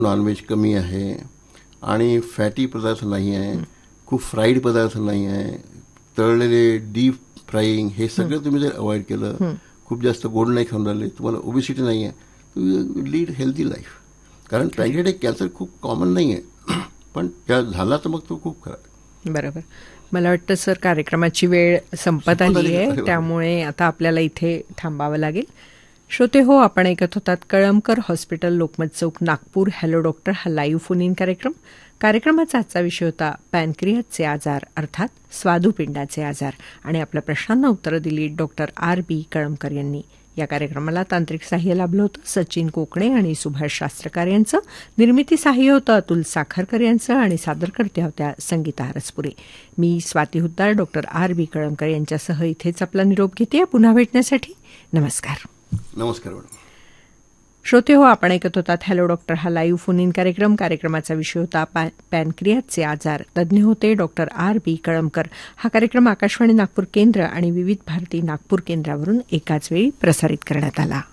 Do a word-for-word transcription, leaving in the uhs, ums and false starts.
Non veg कमी आहे आणि फॅटी पदार्थ नाही आहे, खूप फ्राईड पदार्थ नाही आहे, तळलेले डीप फ्राईंग हे सगळं तुम्ही जर अवॉइड केलं, खूप जास्त गोड नाही खाऊन राहिले, तुम्हाला ओबेसिटी नाही आहे, तुम्ही लीड हेल्दी लाईफ. कारण पॅनक्रियाटिक कॅन्सर खूप कॉमन नाही आहे, पण त्या झाला तर मग तो खूप खरा. बरोबर. मला वाटतं सर कार्यक्रमाची वेळ संपत आली आहे, त्यामुळे आता आपल्याला इथे थांबावं लागेल. श्रोते हो, आपण ऐकत होतात कळमकर हॉस्पिटल, लोकमत चौक, नागपूर. हॅलो डॉक्टर हा लाईव्ह फोन इन कार्यक्रम. कार्यक्रमाचा आजचा विषय होता पॅनक्रियाचे आजार अर्थात स्वादुपिंडाचे आजार, आणि आपल्या प्रश्नांना उत्तरं दिली डॉक्टर आर बी कळमकर यांनी. या कार्यक्रमाला तांत्रिक सहाय्य लाभलं होतं सचिन कोकणे आणि सुभाष शास्त्रकार यांचं. निर्मिती सहाय्य होतं अतुल साखरकर यांचं आणि सादरकर्त्या होत्या संगीता हरसपुरे. मी Swati Huddar doctor R B Kalamkar यांच्यासह इथेच आपला निरोप घेते. पुन्हा भेटण्यासाठी नमस्कार. नमस्कार मॅडम. श्रोते हो, आपण ऐकत होतात हॅलो डॉक्टर हा लाईव्ह फोन इन कार्यक्रम. कार्यक्रमाचा विषय होता पॅनक्रियाचे आजार. तज्ज्ञ होते डॉक्टर आर बी कळमकर. हा कार्यक्रम आकाशवाणी नागपूर केंद्र आणि विविध भारती नागपूर केंद्रावरून एकाच वेळी प्रसारित करण्यात आला.